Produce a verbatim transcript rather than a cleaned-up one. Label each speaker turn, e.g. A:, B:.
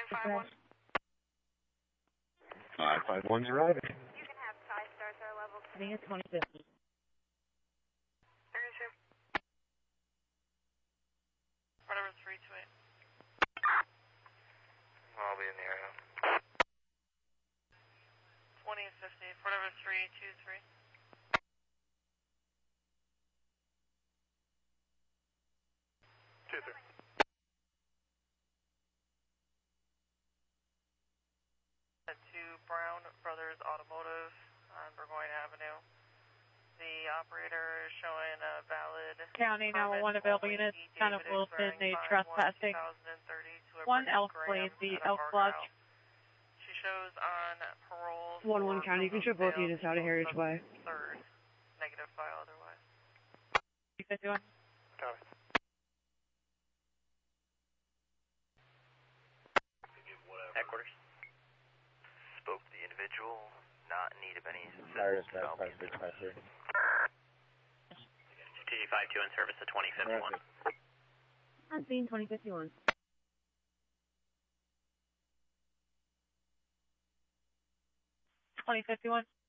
A: five one.
B: five five one's arriving.
A: You can have Ty start our level.
C: I think it's twenty fifty.
A: thirty-two. Whatever, three two eight.
D: I'll be in the area.
A: twenty fifty, whatever, three two three.
D: two three.
A: To Brown Brothers Automotive on Burgoyne Avenue. The operator is showing a valid
C: County nine one one available units, Town of Wilson, they trespassing. One Elk Blade, the Elk Lodge.
A: She shows on parole.
E: one one County, you can show both units out of Heritage Way.
A: Third, negative file otherwise.
C: fifty-one.
D: Copy.
F: Headquarters. Spoke to the individual, not in need of any
B: Cyrus,
F: assistance.
B: five five six five three.
F: T G five two in service at twenty fifty-one.
C: I'm seeing twenty fifty-one. twenty fifty-one.